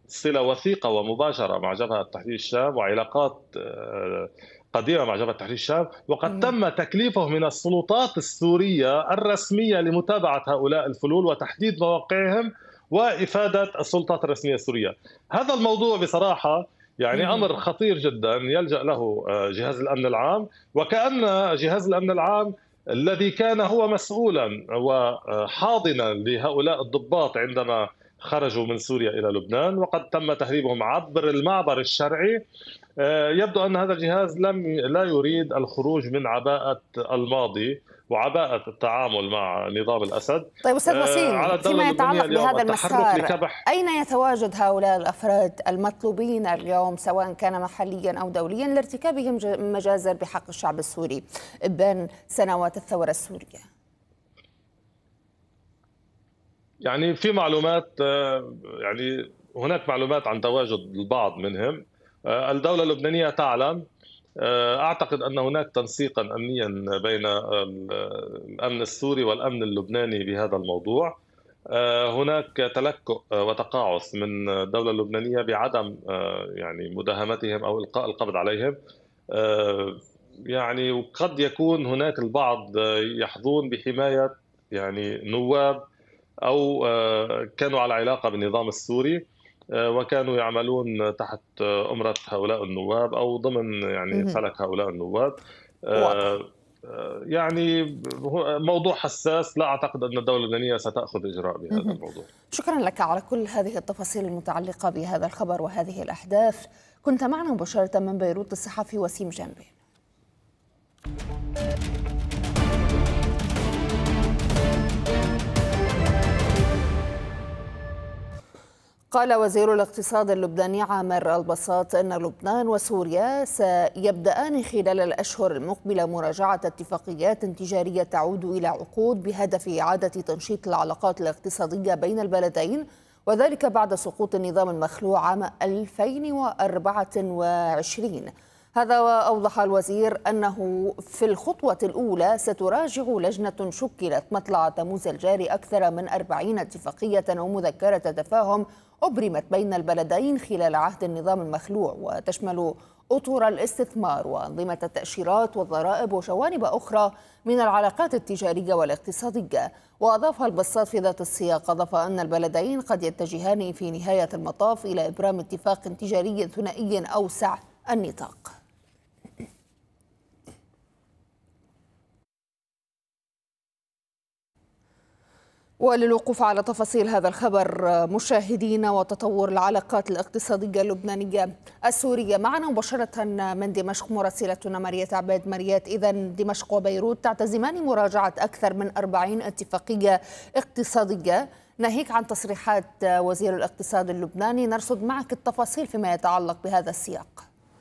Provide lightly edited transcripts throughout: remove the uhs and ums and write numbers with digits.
صلة وثيقة ومباشرة مع جبهة تحرير الشام، وعلاقات قديمة مع جبهة تحرير الشام، وقد اهم. تم تكليفه من السلطات السورية الرسمية لمتابعة هؤلاء الفلول وتحديد مواقعهم وإفادة السلطات الرسمية السورية. هذا الموضوع بصراحة يعني اهم. أمر خطير جدًا يلجأ له جهاز الأمن العام، وكأن جهاز الأمن العام الذي كان هو مسؤولًا وحاضنًا لهؤلاء الضباط عندما خرجوا من سوريا إلى لبنان، وقد تم تهريبهم عبر المعبر الشرعي. يبدو أن هذا الجهاز لا يريد الخروج من عباءة الماضي وعباءة التعامل مع نظام الأسد. طيب أستاذ على وسيم، الدولة فيما اللبنانية يتعلق اليوم بهذا التحرك المسار، لكبح. أين يتواجد هؤلاء الأفراد المطلوبين اليوم سواء كان محليا أو دوليا لارتكابهم مجازر بحق الشعب السوري إبان سنوات الثورة السورية؟ يعني في معلومات، يعني هناك معلومات عن تواجد البعض منهم. الدولة اللبنانية تعلم. أعتقد أن هناك تنسيقا أمنيا بين الأمن السوري والأمن اللبناني بهذا الموضوع. هناك تلكؤ وتقاعس من الدولة اللبنانية بعدم يعني مداهمتهم أو إلقاء القبض عليهم. آه، يعني وقد يكون هناك البعض يحظون بحماية يعني نواب أو كانوا على علاقة بالنظام السوري، وكانوا يعملون تحت أمرة هؤلاء النواب أو ضمن يعني مهم. فلك هؤلاء النواب. واضح. آه، يعني موضوع حساس، لا أعتقد أن الدولة اللبنانية ستأخذ إجراء بهذا مهم. الموضوع. شكرا لك على كل هذه التفاصيل المتعلقة بهذا الخبر وهذه الأحداث. كنت معنا مباشرة من بيروت الصحفي وسيم جنبي. قال وزير الاقتصاد اللبناني عامر البساط إن لبنان وسوريا سيبدأان خلال الأشهر المقبلة مراجعة اتفاقيات تجارية تعود إلى عقود بهدف إعادة تنشيط العلاقات الاقتصادية بين البلدين، وذلك بعد سقوط النظام المخلوع عام 2024. هذا وأوضح الوزير أنه في الخطوة الأولى ستراجع لجنة شكلت مطلع تموز الجاري أكثر من 40 اتفاقية أو مذكرة تفاهم أبرمت بين البلدين خلال عهد النظام المخلوع، وتشمل أطر الاستثمار وأنظمة التأشيرات والضرائب وجوانب أخرى من العلاقات التجارية والاقتصادية. وأضاف البساط في ذات السياق، أضاف أن البلدين قد يتجهان في نهاية المطاف إلى إبرام اتفاق تجاري ثنائي أوسع النطاق. وللوقوف على تفاصيل هذا الخبر مشاهدينا وتطور العلاقات الاقتصادية اللبنانية السورية، معنا مباشرة من دمشق مراسلتنا مريت عباد. مريت، إذا دمشق وبيروت تعتزمان مراجعة أكثر من 40 اتفاقية اقتصادية. ناهيك عن تصريحات وزير الاقتصاد اللبناني، نرصد معك التفاصيل فيما يتعلق بهذا السياق.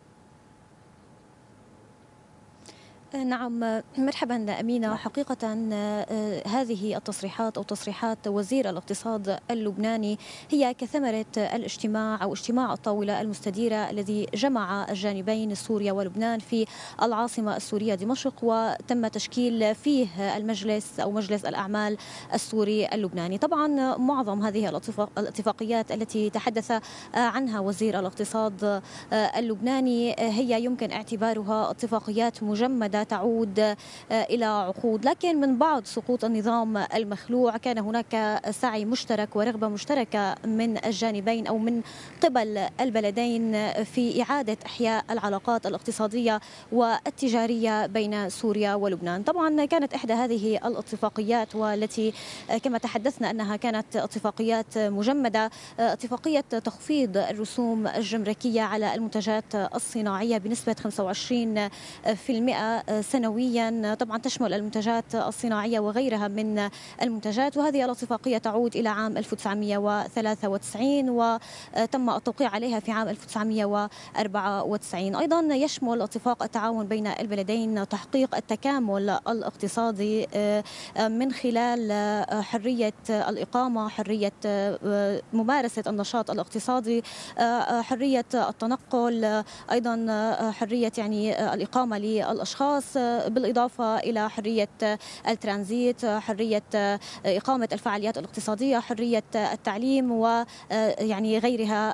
نعم، مرحبا أمينة. حقيقة هذه التصريحات أو تصريحات وزير الاقتصاد اللبناني هي كثمرة الاجتماع أو اجتماع الطاولة المستديرة الذي جمع الجانبين سوريا ولبنان في العاصمة السورية دمشق، وتم تشكيل فيه المجلس أو مجلس الأعمال السوري اللبناني. طبعا معظم هذه الاتفاقيات التي تحدث عنها وزير الاقتصاد اللبناني هي يمكن اعتبارها اتفاقيات مجمدة تعود إلى عقود، لكن من بعد سقوط النظام المخلوع كان هناك سعي مشترك ورغبة مشتركة من الجانبين أو من قبل البلدين في إعادة إحياء العلاقات الاقتصادية والتجارية بين سوريا ولبنان. طبعا كانت إحدى هذه الاتفاقيات والتي كما تحدثنا أنها كانت اتفاقيات مجمدة، اتفاقية تخفيض الرسوم الجمركية على المنتجات الصناعية بنسبة 25% سنويا، طبعا تشمل المنتجات الصناعية وغيرها من المنتجات. وهذه الاتفاقية تعود إلى عام 1993 وتم التوقيع عليها في عام 1994. أيضا يشمل اتفاق التعاون بين البلدين تحقيق التكامل الاقتصادي من خلال حرية الإقامة، حرية ممارسة النشاط الاقتصادي، حرية التنقل، أيضا حرية يعني الإقامة للأشخاص، بالإضافة إلى حرية الترانزيت، حرية إقامة الفعاليات الاقتصادية، حرية التعليم ويعني غيرها